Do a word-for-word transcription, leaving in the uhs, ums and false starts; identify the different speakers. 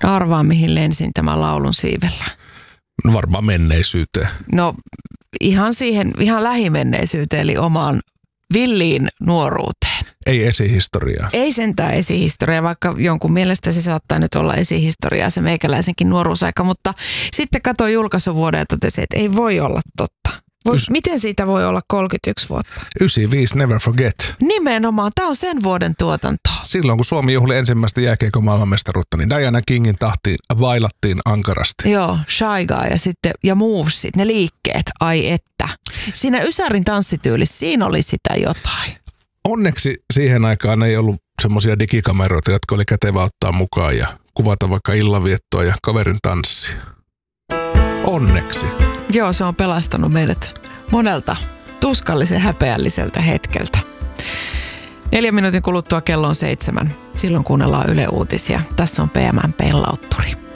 Speaker 1: Arvaa, mihin lensin tämän laulun siivellä.
Speaker 2: No varmaan menneisyyteen.
Speaker 1: No ihan siihen, ihan lähimenneisyyteen, eli omaan villiin nuoruuteen.
Speaker 2: Ei esihistoriaa.
Speaker 1: Ei sentään esihistoriaa, vaikka jonkun mielestä se saattaa nyt olla esihistoriaa, se meikäläisenkin nuoruusaika, mutta sitten katsoin julkaisuvuoden ja totesin, että ei voi olla totta. Voi, Ys- miten siitä voi olla kolmekymmentäyksi vuotta?
Speaker 2: yhdeksänkymmentäviisi Never Forget.
Speaker 1: Nimenomaan, tämä on sen vuoden tuotantoa.
Speaker 2: Silloin kun Suomi juhli ensimmäistä jääkiekon maailmanmestaruutta, niin Diana Kingin tahtiin vailattiin ankarasti.
Speaker 1: Joo, Shy Guy ja sitten ja Movesit, ne liikkeet, ai että. Siinä Ysärin tanssityylissä, siinä oli sitä jotain.
Speaker 2: Onneksi siihen aikaan ei ollut semmoisia digikameroita, jotka oli kätevä ottaa mukaan ja kuvata vaikka illanviettoa ja kaverin tanssia. Onneksi.
Speaker 1: Joo, se on pelastanut meidät monelta tuskallisen häpeälliseltä hetkeltä. Neljän minuutin kuluttua kello on seitsemän. Silloin kuunnellaan Yle Uutisia. Tässä on P M N Pellautturi.